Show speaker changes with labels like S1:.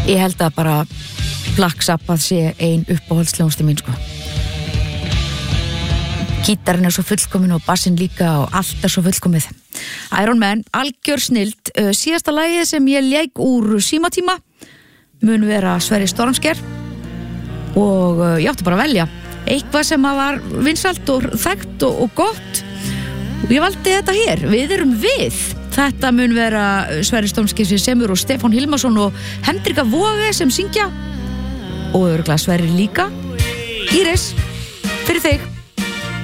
S1: Ég held að bara Black Sabbath sé ein uppáhaldsljónsti mín sko. Gítarinn svo fullkomin og bassinn líka og allt svo fullkomið. Iron Man, algjör snild. Síðasta lagið sem ég lék úr símatíma mun vera Sverrir Stormsker og ég átti bara að velja eitthvað sem var vinsælt og þekkt og gott og ég valdi þetta hér. Við erum við. Þetta mun vera Sverrir Stormsker sem semur og Stefán Hilmarsson og Hendrika Voge sem syngja og örugglega Sverrir líka. Íris, fyrir þig.